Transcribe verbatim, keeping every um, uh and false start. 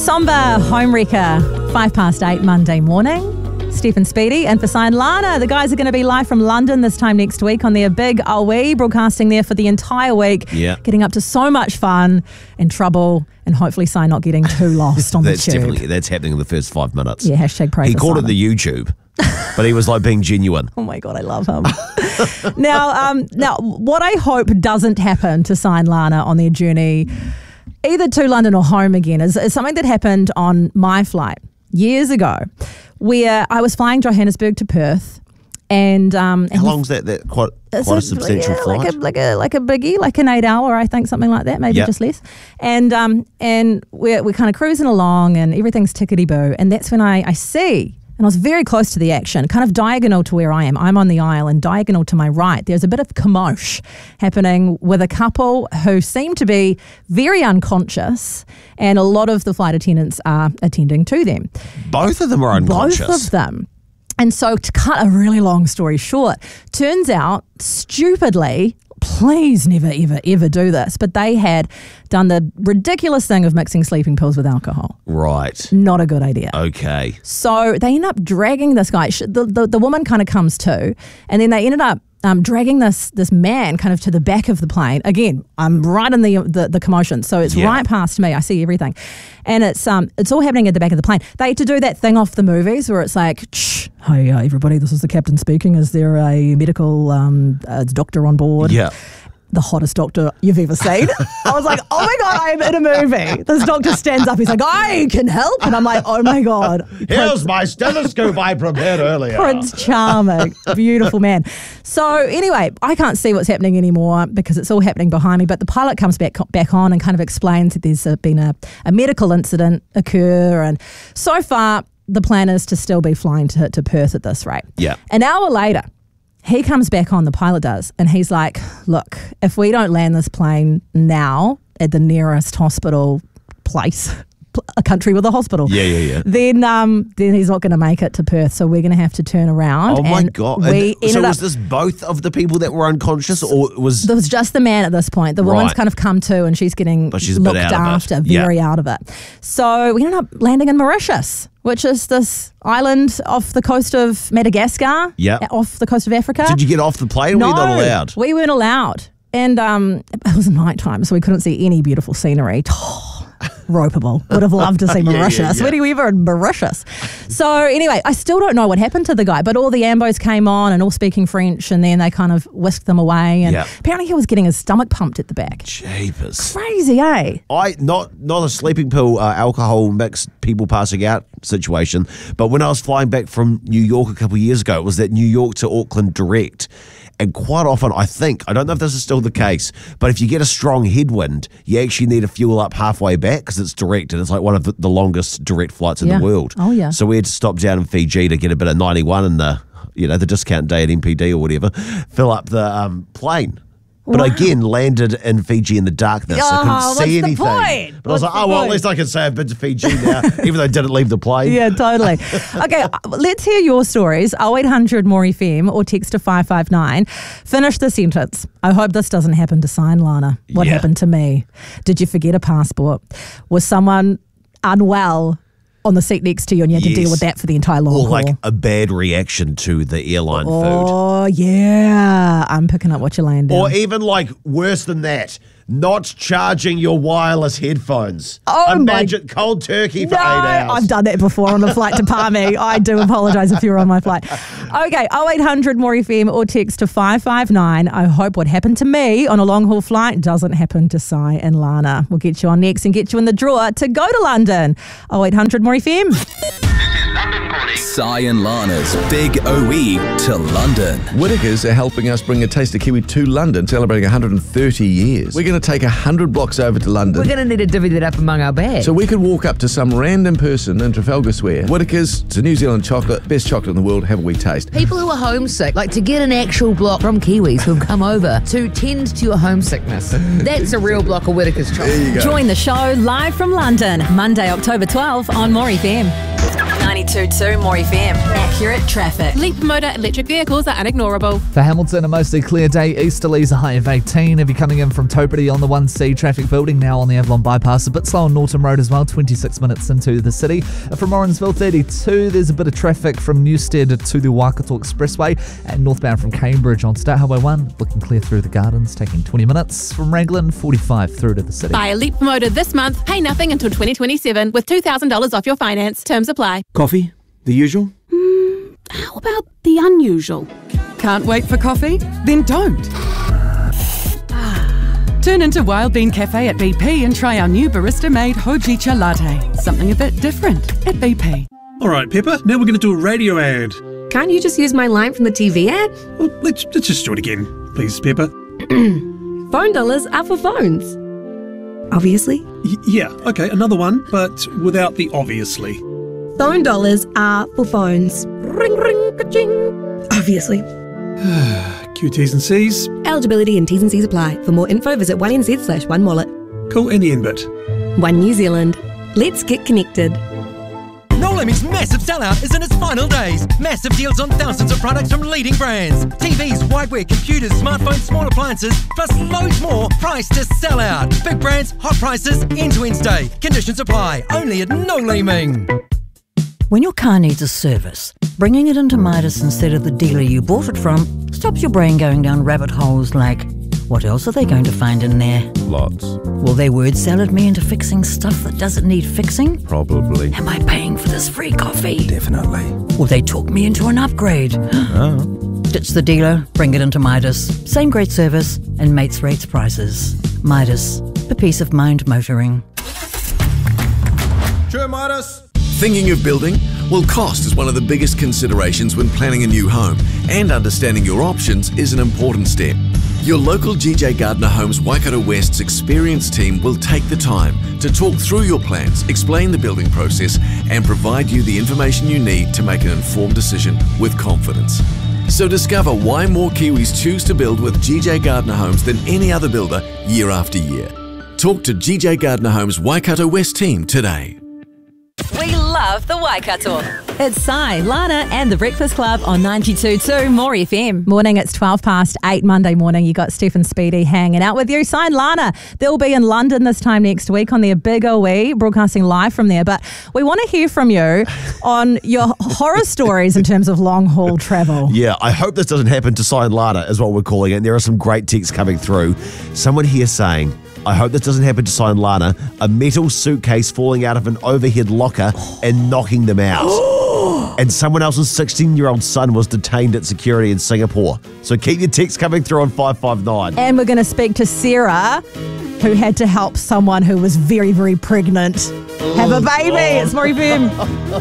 Somber home wrecker, five past eight Monday morning. Stephen Speedy and for Sign Lana. The guys are going to be live from London this time next week on their big Awi, broadcasting there for the entire week. Yeah. Getting up to so much fun and trouble, and hopefully Sign not getting too lost on the That's tube. definitely, that's happening in the first five minutes. Yeah, hashtag pray He for called Simon. it the YouTube, but he was like being genuine. Oh my God, I love him. now, um, now, what I hope doesn't happen to Sign Lana on their journey, either to London or home again, is, is something that happened on my flight years ago, where I was flying Johannesburg to Perth, and um, and How long's that? That quite it's quite a substantial yeah, flight. like a like a like a biggie, like an eight hour, I think, something like that, maybe Yep. just less. And um and we're we're kind of cruising along, and everything's tickety boo, and that's when I I see. And I was very close to the action, kind of diagonal to where I am. I'm on the aisle, and diagonal to my right, there's a bit of commotion happening with a couple who seem to be very unconscious, and a lot of the flight attendants are attending to them. Both of them are unconscious. Both of them. And so, to cut a really long story short, turns out, stupidly, please never, ever, ever do this, but they had done the ridiculous thing of mixing sleeping pills with alcohol. Right. Not a good idea. Okay. So they end up dragging this guy. Sh- The, the, the woman kind of comes to, and then they ended up um, dragging this this man kind of to the back of the plane. Again, I'm right in the the, the commotion, so it's Yeah. right past me. I see everything, and it's um it's all happening at the back of the plane. They had to do that thing off the movies where it's like, shh, hey uh, everybody, this is the captain speaking. Is there a medical um uh, doctor on board? Yeah. The hottest doctor you've ever seen. I was like, oh my God, I'm in a movie. This doctor stands up, he's like, I can help. And I'm like, oh my God. Here's my stethoscope I prepared earlier. Prince Charming. Beautiful man. So anyway, I can't see what's happening anymore because it's all happening behind me. But the pilot comes back back on and kind of explains that there's a, been a, a medical incident occur. And so far, the plan is to still be flying to, to Perth at this rate. Yeah. An hour later, he comes back on, the pilot does, and he's like, look, if we don't land this plane now at the nearest hospital place, a country with a hospital, Yeah, yeah, yeah. then um, then he's not going to make it to Perth, so we're going to have to turn around. Oh my and God. We And ended so up, was this both of the people that were unconscious, or was... there was just the man at this point. The woman's Right. kind of come to, and she's getting But she's a bit looked out of it. after, Yeah. very out of it. So we ended up landing in Mauritius, which is this island off the coast of Madagascar, Yeah. off the coast of Africa. Did you get off the plane, or No, were you not allowed? we weren't allowed. And um, it was nighttime, so we couldn't see any beautiful scenery. Ropeable. Would have loved to see Yeah, yeah, Mauritius. yeah. When are we ever in Mauritius? So anyway, I still don't know what happened to the guy, but all the ambos came on and all speaking French, and then they kind of whisked them away. And Yeah. apparently he was getting his stomach pumped at the back. Jeepers. Crazy, eh? I not not a sleeping pill, uh, alcohol mixed people passing out situation, but when I was flying back from New York a couple of years ago, it was that New York to Auckland direct. And quite often, I think, I don't know if this is still the case, but if you get a strong headwind, you actually need to fuel up halfway back because it's direct, and it's like one of the, the longest direct flights in Yeah. the world. Oh, yeah. So we had to stop down in Fiji to get a bit of ninety-one in the, you know, the discount day at M P D or whatever, fill up the um, plane. But Wow. again, landed in Fiji in the darkness. I Oh, couldn't what's see the anything. point? But I was What's like, the oh, well, at point? least I can say I've been to Fiji now, even though I didn't leave the plane. Yeah, totally. Okay, let's hear your stories. oh eight hundred more F M or text to five five nine. Finish the sentence. I hope this doesn't happen to Sign Lana. What Yeah. happened to me? Did you forget a passport? Was someone unwell on the seat next to you and you had to Yes. deal with that for the entire long Or haul? like a bad reaction to the airline food. Oh, yeah. I'm picking up what you're laying down. Or even like worse than that, not charging your wireless headphones. Oh my- Imagine cold turkey for No, eight hours. I've done that before on the flight to Palmy. I do apologise if you're on my flight. Okay, oh eight hundred more F M or text to five five nine. I hope what happened to me on a long haul flight doesn't happen to Si and Lana. We'll get you on next and get you in the drawer to go to London. oh eight hundred more F M. Si and Lana's Big O E to London. Whitakers are helping us bring a Taste of Kiwi to London, celebrating one hundred thirty years. We're going to take one hundred blocks over to London. We're going to need to divvy that up among our bags. So we could walk up to some random person in Trafalgar Square. Whitakers, it's a New Zealand chocolate, best chocolate in the world, have a wee taste. People who are homesick, like to get an actual block from Kiwis who've come over to tend to your homesickness. That's a real block of Whitaker's chocolate. Join the show live from London, Monday, October twelfth on More F M. ninety ninety-two point two More F M. Accurate traffic. Leap motor electric vehicles are unignorable. For Hamilton, a mostly clear day. Easterly's a high of eighteen. If you're coming in from Topiti on the one C, traffic building now on the Avalon bypass. A bit slow on Norton Road as well, twenty-six minutes into the city. From Orangeville, thirty-two. There's a bit of traffic from Newstead to the Waikato Expressway and northbound from Cambridge on State Highway one. Looking clear through the gardens, taking twenty minutes. From Raglan, forty-five through to the city. Buy a Leap motor this month, pay nothing until twenty twenty-seven with two thousand dollars off your finance. Terms apply. Coffee? The usual? Mm, how about the unusual? Can't wait for coffee? Then don't. Turn into Wild Bean Cafe at B P and try our new barista-made Hojicha latte. Something a bit different at B P. All right, Pepper, now we're going to do a radio ad. Can't you just use my line from the T V ad? Well, let's, let's just do it again, please, Pepper. Phone dollars are for phones. Obviously. Y- yeah, okay, another one, but without the obviously. Phone dollars are for phones. Ring, ring, ka-ching. Obviously. Q T's and C's. Eligibility and T's and C's apply. For more info, visit one N Z slash one wallet. Cool, and the end bit. One New Zealand. Let's get connected. No Limit's massive sellout is in its final days. Massive deals on thousands of products from leading brands. T Vs, whiteware, computers, smartphones, small appliances, plus loads more priced to sell out. Big brands, hot prices, end-to-end stay. Conditions apply. Only at No Leaming. When your car needs a service, bringing it into Midas instead of the dealer you bought it from stops your brain going down rabbit holes like, what else are they going to find in there? Lots. Will they word salad me into fixing stuff that doesn't need fixing? Probably. Am I paying for this free coffee? Definitely. Will they talk me into an upgrade? Oh. Ditch the dealer, bring it into Midas. Same great service and mates rates prices. Midas, for peace of mind motoring. Sure, Midas. Thinking of building? Well, cost is one of the biggest considerations when planning a new home, and understanding your options is an important step. Your local G J Gardner Homes Waikato West's experienced team will take the time to talk through your plans, explain the building process, and provide you the information you need to make an informed decision with confidence. So discover why more Kiwis choose to build with G J Gardner Homes than any other builder year after year. Talk to G J Gardner Homes Waikato West team today. We love the Waikato. It's Sai, Lana and the Breakfast Club on ninety-two point two More F M. Morning, it's twelve past eight Monday morning. You got Stephen Speedy hanging out with you. Sai and Lana, they'll be in London this time next week on their Big O E, broadcasting live from there. But we want to hear from you on your horror stories in terms of long haul travel. Yeah, I hope this doesn't happen to Sai and Lana, is what we're calling it. And there are some great texts coming through. Someone here saying, I hope this doesn't happen to Sai and Lana, a metal suitcase falling out of an overhead locker and knocking them out. And someone else's sixteen-year-old son was detained at security in Singapore. So keep your texts coming through on five five nine. And we're going to speak to Sarah, who had to help someone who was very, very pregnant have a baby. It's More F M.